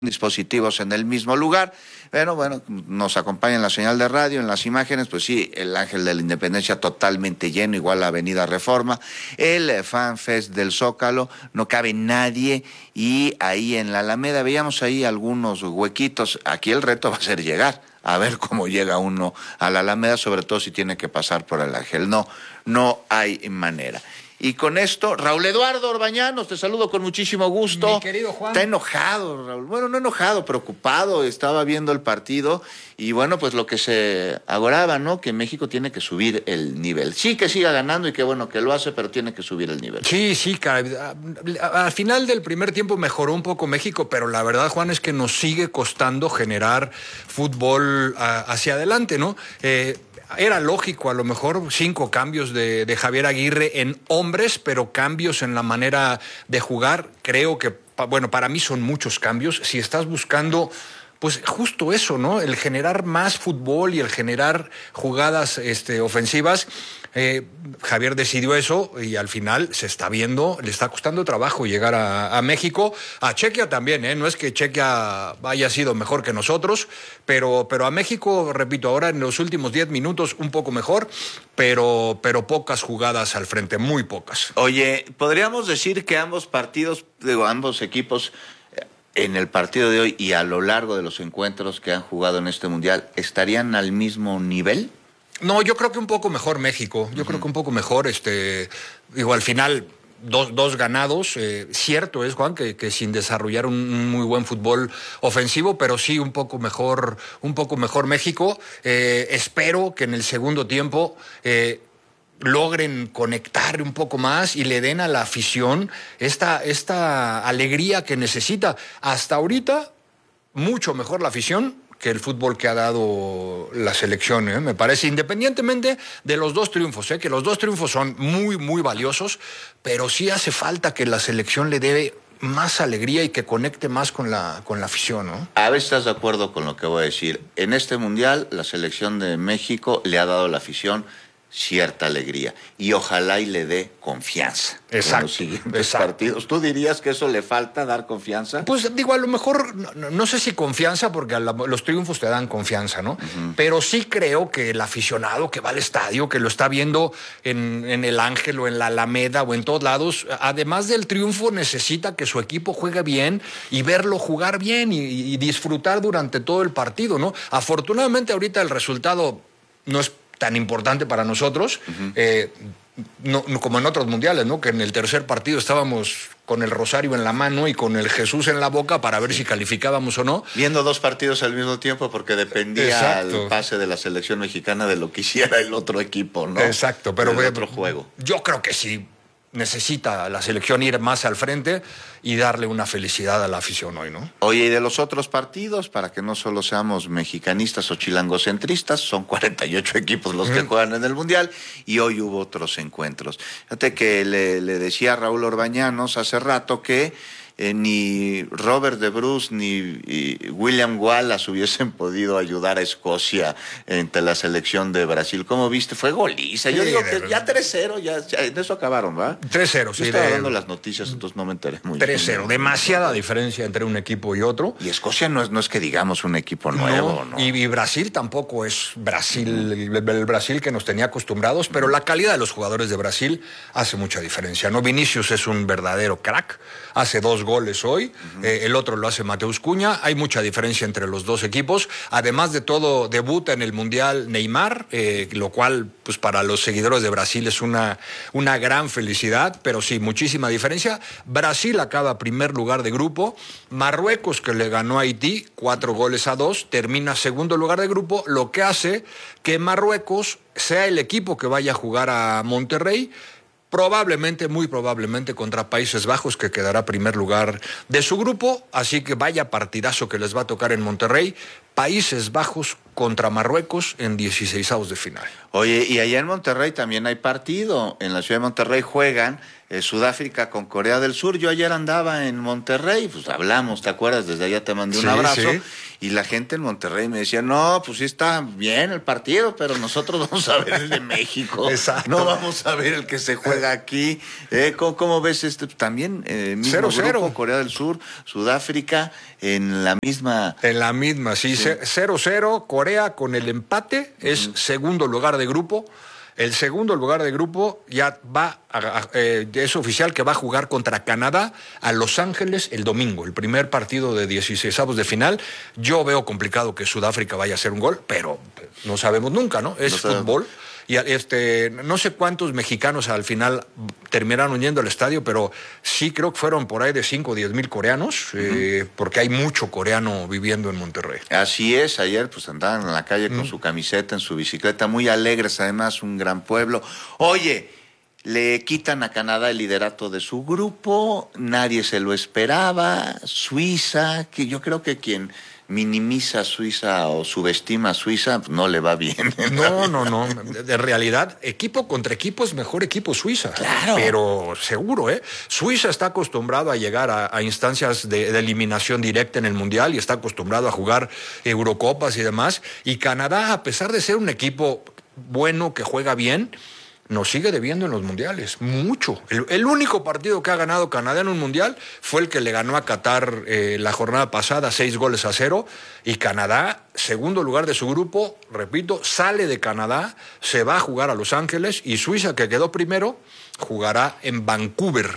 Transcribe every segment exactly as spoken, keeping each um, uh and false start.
dispositivos en el mismo lugar. Pero bueno, nos acompaña en la señal de radio, en las imágenes, pues sí, el Ángel de la Independencia totalmente lleno, igual la Avenida Reforma, el Fan Fest del Zócalo, no cabe nadie, y ahí en la Alameda veíamos ahí algunos huequitos. Aquí el reto va a ser llegar, a ver cómo llega uno a la Alameda, sobre todo si tiene que pasar por el Ángel. No, no hay manera. Y con esto, Raúl Eduardo Orbañanos, te saludo con muchísimo gusto. Mi querido Juan. Está enojado, Raúl. Bueno, no enojado, preocupado. Estaba viendo el partido y bueno, pues lo que se agoraba, ¿no? Que México tiene que subir el nivel. Sí, que siga ganando y qué bueno que lo hace, pero tiene que subir el nivel. Sí, sí, cara. Al final del primer tiempo mejoró un poco México, pero la verdad, Juan, es que nos sigue costando generar fútbol hacia adelante, ¿no? Eh, Era lógico, a lo mejor, cinco cambios de, de Javier Aguirre en hombres, pero cambios en la manera de jugar. Creo que, bueno, para mí son muchos cambios. Si estás buscando, pues justo eso, ¿no? El generar más fútbol y el generar jugadas este, ofensivas. Eh, Javier decidió eso y al final se está viendo, le está costando trabajo llegar a, a México, a Chequia también, ¿eh? No es que Chequia haya sido mejor que nosotros, pero, pero a México, repito, ahora en los últimos diez minutos un poco mejor, pero, pero pocas jugadas al frente, muy pocas. Oye, podríamos decir que ambos partidos, digo, ambos equipos en el partido de hoy y a lo largo de los encuentros que han jugado en este Mundial, ¿estarían al mismo nivel? No, yo creo que un poco mejor México, yo uh-huh. creo que un poco mejor, este, digo, al final dos, dos ganados, eh, cierto es, Juan, que, que sin desarrollar un muy buen fútbol ofensivo, pero sí un poco mejor, un poco mejor México. Eh, espero que en el segundo tiempo eh, logren conectar un poco más y le den a la afición esta, esta alegría que necesita. Hasta ahorita, mucho mejor la afición que el fútbol que ha dado la selección, ¿eh? Me parece, independientemente de los dos triunfos, ¿eh? Que los dos triunfos son muy, muy valiosos, pero sí hace falta que la selección le dé más alegría y que conecte más con la, con la afición, ¿no? A ver si estás de acuerdo con lo que voy a decir. En este Mundial, la selección de México le ha dado a la afición cierta alegría y ojalá y le dé confianza. Exacto. En los siguientes exacto. partidos. ¿Tú dirías que eso le falta, dar confianza? Pues digo, a lo mejor, no, no sé si confianza, porque a la, los triunfos te dan confianza, ¿no? Uh-huh. Pero sí creo que el aficionado que va al estadio, que lo está viendo en, en el Ángel o en la Alameda o en todos lados, además del triunfo necesita que su equipo juegue bien y verlo jugar bien y, y disfrutar durante todo el partido, ¿no? Afortunadamente ahorita el resultado no es tan importante para nosotros, uh-huh. eh, no, no, como en otros mundiales, ¿no? Que en el tercer partido estábamos con el rosario en la mano y con el Jesús en la boca para ver sí. si calificábamos o no. Viendo dos partidos al mismo tiempo porque dependía Exacto. el pase de la selección mexicana de lo que hiciera el otro equipo, ¿no? Exacto, pero el otro juego. Yo creo que sí necesita la selección ir más al frente y darle una felicidad a la afición hoy, ¿no? Oye, y de los otros partidos, para que no solo seamos mexicanistas o chilangocentristas, son cuarenta y ocho equipos los mm. que juegan en el Mundial y hoy hubo otros encuentros. Fíjate que le, le decía a Raúl Orbañanos hace rato que Eh, ni Robert de Bruce ni William Wallace hubiesen podido ayudar a Escocia entre la selección de Brasil. ¿Cómo viste? Fue goliza. Yo sí, digo que ya tres cero, ya, ya en eso acabaron, ¿va? tres cero, sí. Yo estaba de... dando las noticias, entonces no me enteré muy bien. tres cero, demasiada diferencia entre un equipo y otro. Y Escocia no es, no es que digamos un equipo nuevo, ¿no? ¿no? Y, y Brasil tampoco es Brasil, el, el Brasil que nos tenía acostumbrados, pero la calidad de los jugadores de Brasil hace mucha diferencia, ¿no? Vinicius es un verdadero crack, hace dos goles hoy, uh-huh. eh, el otro lo hace Mateus Cunha, hay mucha diferencia entre los dos equipos, además de todo debuta en el Mundial Neymar, eh, lo cual pues para los seguidores de Brasil es una, una gran felicidad, pero sí, muchísima diferencia. Brasil acaba primer lugar de grupo, Marruecos que le ganó a Haití, cuatro goles a dos, termina segundo lugar de grupo, lo que hace que Marruecos sea el equipo que vaya a jugar a Monterrey, probablemente, muy probablemente contra Países Bajos, que quedará primer lugar de su grupo, así que vaya partidazo que les va a tocar en Monterrey, Países Bajos contra Marruecos en dieciseisavos de final. Oye, y allá en Monterrey también hay partido, en la ciudad de Monterrey juegan eh, Sudáfrica con Corea del Sur. Yo ayer andaba en Monterrey, pues hablamos, ¿te acuerdas? Desde allá te mandé un sí, abrazo. Sí. y la gente en Monterrey me decía, no, pues sí está bien el partido, pero nosotros vamos a ver el de México. Exacto. No vamos a ver el que se juega aquí. Eh, ¿cómo, cómo ves este? También eh, mismo cero, grupo, cero. Corea del Sur, Sudáfrica, en la misma... En la misma, sí, cero cero, Corea con el empate, es uh-huh. segundo lugar de grupo. El segundo lugar de grupo ya va, a, a, eh, es oficial que va a jugar contra Canadá a Los Ángeles el domingo, el primer partido de dieciseisavos de final. Yo veo complicado que Sudáfrica vaya a hacer un gol, pero no sabemos nunca, ¿no? Es no fútbol. Y este, no sé cuántos mexicanos al final terminaron yendo al estadio, pero sí creo que fueron por ahí de cinco o diez mil coreanos, uh-huh. eh, porque hay mucho coreano viviendo en Monterrey. Así es, ayer pues andaban en la calle con uh-huh. su camiseta, en su bicicleta, muy alegres, además un gran pueblo. Oye, le quitan a Canadá el liderato de su grupo, nadie se lo esperaba, Suiza, que yo creo que quien... minimiza a Suiza o subestima a Suiza, no le va bien. No, no, no. De realidad, equipo contra equipo es mejor equipo Suiza. Claro. Pero seguro, ¿eh? Suiza está acostumbrado a llegar a, a instancias de, de eliminación directa en el Mundial y está acostumbrado a jugar Eurocopas y demás. Y Canadá, a pesar de ser un equipo bueno, que juega bien, nos sigue debiendo en los mundiales, mucho. El, el único partido que ha ganado Canadá en un mundial fue el que le ganó a Qatar eh, la jornada pasada, seis goles a cero, y Canadá, segundo lugar de su grupo, repito, sale de Canadá, se va a jugar a Los Ángeles, y Suiza, que quedó primero, jugará en Vancouver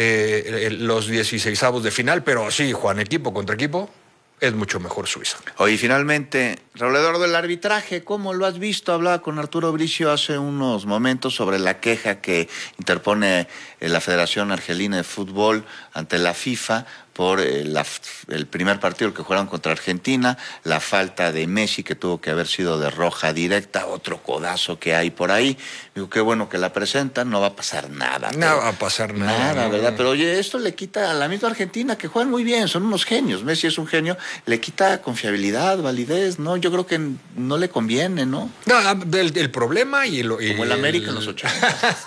eh, los dieciseisavos de final, pero sí, Juan, equipo contra equipo, es mucho mejor Suiza. Oye, finalmente, Raúl Eduardo, del arbitraje, ¿cómo lo has visto? Hablaba con Arturo Bricio hace unos momentos sobre la queja que interpone la Federación Argelina de Fútbol ante la FIFA por el, la, el primer partido que jugaron contra Argentina, la falta de Messi que tuvo que haber sido de roja directa, otro codazo que hay por ahí. Digo, qué bueno que la presentan, no va a pasar nada. No pero, va a pasar nada. Nada, ¿verdad? Pero oye, esto le quita a la misma Argentina, que juegan muy bien, son unos genios. Messi es un genio, le quita confiabilidad, validez, ¿no? Yo creo que no le conviene, ¿no? No, el, el problema y... Lo, y Como el América en los ochenta.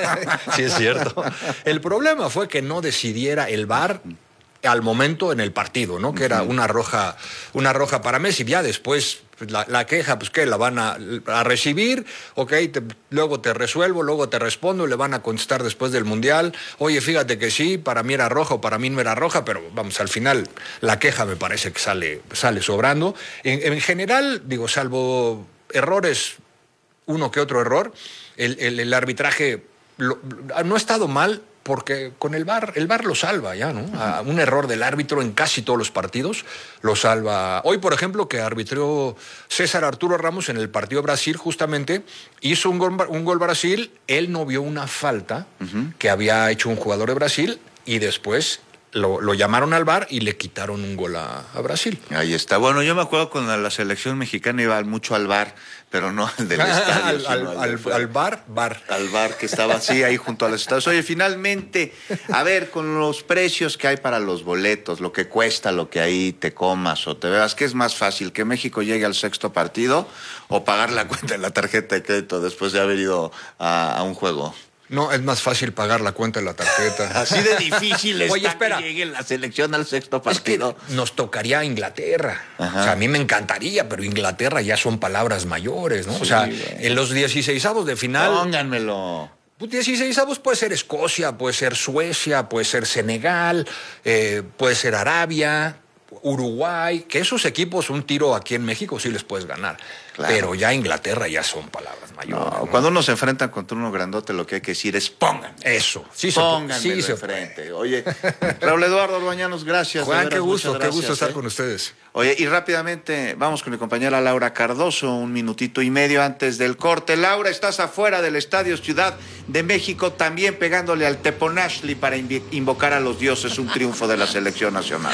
Sí, es cierto. El problema fue que no decidiera el V A R al momento en el partido, ¿no? Que era una roja, una roja para Messi. Ya después pues, la, la queja, pues que la van a, a recibir, ok, te, luego te resuelvo, luego te respondo, le van a contestar después del Mundial. Oye, fíjate que sí, para mí era roja o para mí no era roja, pero vamos, al final la queja me parece que sale, sale sobrando. En, en general, digo, salvo errores, uno que otro error, el, el, el arbitraje lo, no ha estado mal, porque con el V A R, el V A R lo salva ya, ¿no? A un error del árbitro en casi todos los partidos lo salva. Hoy, por ejemplo, que arbitró César Arturo Ramos en el partido Brasil, justamente, hizo un gol, un gol Brasil, él no vio una falta uh-huh. que había hecho un jugador de Brasil y después lo, lo llamaron al V A R y le quitaron un gol a, a Brasil. Ahí está. Bueno, yo me acuerdo cuando la selección mexicana iba mucho al V A R, pero no al del estadio. al, al, al, al, al bar, bar. Al bar que estaba así ahí junto a los estadios. Oye, finalmente, a ver, con los precios que hay para los boletos, lo que cuesta, lo que ahí te comas o te veas, ¿qué es más fácil? ¿Que México llegue al sexto partido o pagar la cuenta en la tarjeta de crédito después de haber ido a, a un juego? No, es más fácil pagar la cuenta de la tarjeta. Así de difícil está. Oye, espera. Que llegue la selección al sexto partido. Es que nos tocaría Inglaterra. Ajá. O sea, a mí me encantaría, pero Inglaterra ya son palabras mayores, ¿no? Sí, o sea, güey. En los dieciseisavos de final... Pónganmelo. dieciseisavos puede ser Escocia, puede ser Suecia, puede ser Senegal, eh, puede ser Arabia, Uruguay, que esos equipos un tiro aquí en México sí les puedes ganar. Claro. Pero ya Inglaterra ya son palabras mayores. No, ¿no? Cuando uno se enfrenta contra uno grandote, lo que hay que decir es pongan. Eso, sí Pónganme se, sí se frente. Oye, Raúl Eduardo Orbañanos, gracias. Juan, veras, qué gusto, gracias, qué gusto estar ¿eh? con ustedes. Oye, y rápidamente vamos con mi compañera Laura Cardoso, un minutito y medio antes del corte. Laura, estás afuera del Estadio Ciudad de México, también pegándole al Teponashli para invocar a los dioses un triunfo de la selección nacional.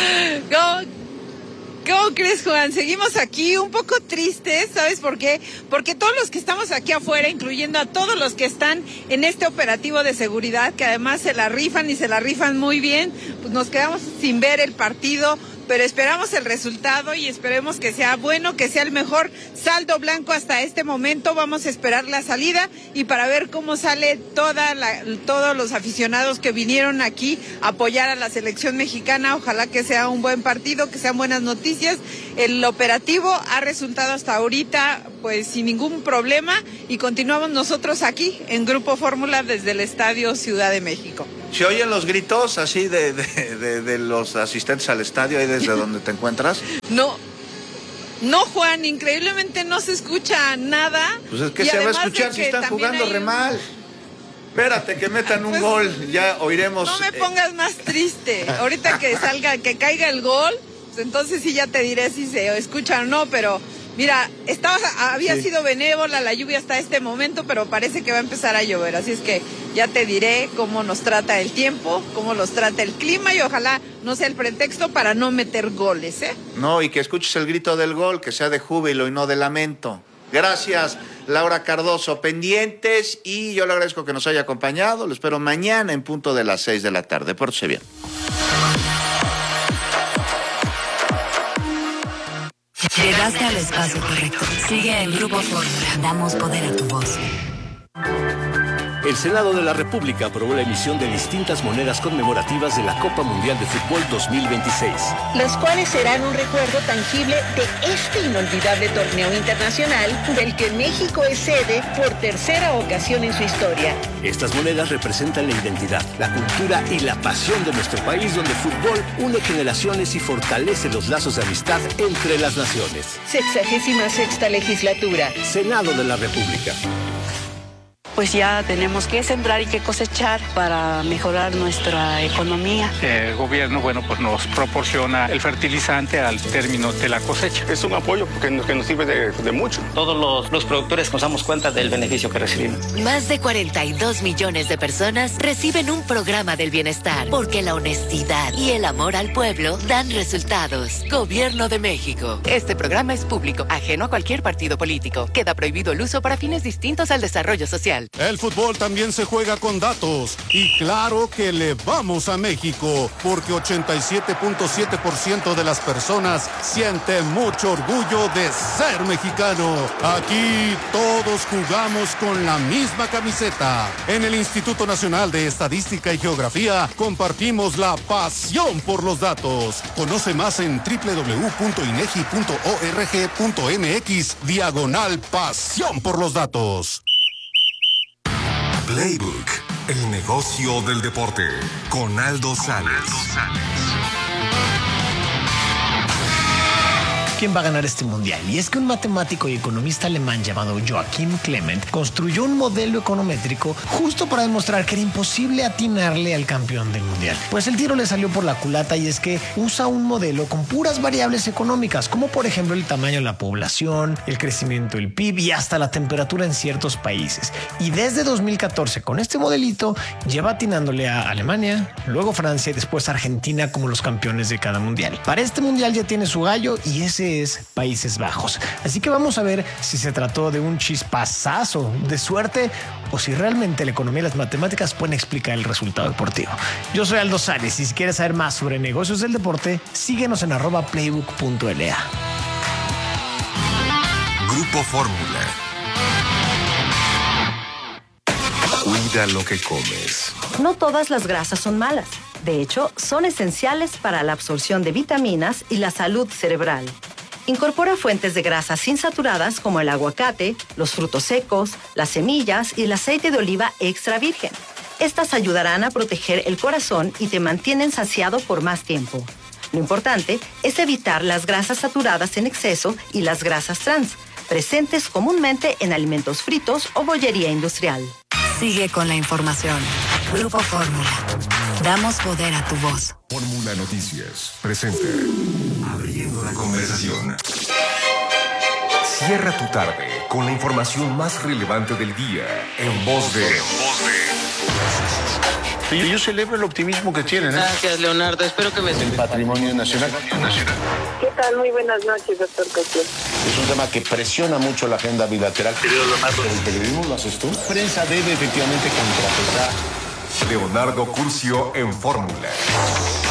Go. ¿Cómo crees, Juan? Seguimos aquí un poco tristes, ¿sabes por qué? Porque todos los que estamos aquí afuera, incluyendo a todos los que están en este operativo de seguridad, que además se la rifan y se la rifan muy bien, pues nos quedamos sin ver el partido pero esperamos el resultado y esperemos que sea bueno, que sea el mejor saldo blanco hasta este momento. Vamos a esperar la salida y para ver cómo sale toda la, todos los aficionados que vinieron aquí a apoyar a la selección mexicana. Ojalá que sea un buen partido, que sean buenas noticias. El operativo ha resultado hasta ahorita pues sin ningún problema y continuamos nosotros aquí en Grupo Fórmula desde el Estadio Ciudad de México. ¿Se oyen los gritos así de, de, de, de los asistentes al estadio ahí desde donde te encuentras? No, no, Juan, increíblemente no se escucha nada. Pues es que se va a escuchar si están jugando re mal. Espérate que metan un pues, gol, ya oiremos. No me pongas más triste. Ahorita que salga, que caiga el gol, pues entonces sí ya te diré si se escucha o no, pero mira, estaba, había sí. sido benévola la lluvia hasta este momento, pero parece que va a empezar a llover, así es que ya te diré cómo nos trata el tiempo, cómo nos trata el clima y ojalá no sea el pretexto para no meter goles, ¿eh? No, y que escuches el grito del gol, que sea de júbilo y no de lamento. Gracias, Laura Cardoso. Pendientes y yo le agradezco que nos haya acompañado. Lo espero mañana en punto de las seis de la tarde. Pórtese bien. Llegaste al espacio correcto. Sigue en Grupo Fórmula. Damos poder a tu voz. El Senado de la República aprobó la emisión de distintas monedas conmemorativas de la Copa Mundial de Fútbol dos mil veintiséis. Las cuales serán un recuerdo tangible de este inolvidable torneo internacional del que México es sede por tercera ocasión en su historia. Estas monedas representan la identidad, la cultura y la pasión de nuestro país, donde el fútbol une generaciones y fortalece los lazos de amistad entre las naciones. Sexagésima sexta legislatura. Senado de la República. Pues ya tenemos que sembrar y que cosechar para mejorar nuestra economía. El gobierno, bueno, pues nos proporciona el fertilizante al término de la cosecha. Es un apoyo que nos, que nos sirve de, de mucho. Todos los, los productores nos damos cuenta del beneficio que recibimos. Más de cuarenta y dos millones de personas reciben un programa del bienestar, porque la honestidad y el amor al pueblo dan resultados. Gobierno de México. Este programa es público, ajeno a cualquier partido político. Queda prohibido el uso para fines distintos al desarrollo social. El fútbol también se juega con datos y claro que le vamos a México porque ochenta y siete punto siete por ciento de las personas sienten mucho orgullo de ser mexicano. Aquí todos jugamos con la misma camiseta. En el Instituto Nacional de Estadística y Geografía compartimos la pasión por los datos. Conoce más en doble u doble u doble u punto inegi punto org punto mx diagonal pasión por los datos. Playbook, el negocio del deporte, con Aldo Sales. ¿Quién va a ganar este mundial? Y es que un matemático y economista alemán llamado Joachim Clement construyó un modelo econométrico justo para demostrar que era imposible atinarle al campeón del mundial. Pues el tiro le salió por la culata y es que usa un modelo con puras variables económicas, como por ejemplo el tamaño de la población, el crecimiento del P I B y hasta la temperatura en ciertos países. Y desde dos mil catorce con este modelito lleva atinándole a Alemania, luego Francia y después Argentina como los campeones de cada mundial. Para este mundial ya tiene su gallo y ese es Países Bajos. Así que vamos a ver si se trató de un chispazazo de suerte o si realmente la economía y las matemáticas pueden explicar el resultado deportivo. Yo soy Aldo Sales y si quieres saber más sobre negocios del deporte, síguenos en arroba playbook punto l a. Grupo Fórmula. Cuida lo que comes. No todas las grasas son malas. De hecho, son esenciales para la absorción de vitaminas y la salud cerebral. Incorpora fuentes de grasas insaturadas como el aguacate, los frutos secos, las semillas y el aceite de oliva extra virgen. Estas ayudarán a proteger el corazón y te mantienen saciado por más tiempo. Lo importante es evitar las grasas saturadas en exceso y las grasas trans, presentes comúnmente en alimentos fritos o bollería industrial. Sigue con la información. Grupo Fórmula. Damos poder a tu voz. Fórmula Noticias presenta Abriendo la conversación. Cierra tu tarde con la información más relevante del día en voz de... Yo, yo celebro el optimismo que tienen. ¿eh? Gracias, Leonardo. Espero que me... El patrimonio nacional. ¿Qué tal? Muy buenas noches, doctor Cosío. Es un tema que presiona mucho la agenda bilateral. Querido Leonardo. ¿El periodismo lo haces tú? La prensa debe efectivamente contrapesar. Leonardo Curcio en Fórmula.